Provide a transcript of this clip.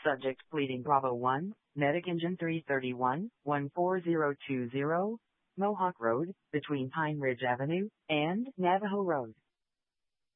Subject pleading Bravo 1, Medic Engine 331, 14020, Mohawk Road, between Pine Ridge Avenue and Navajo Road.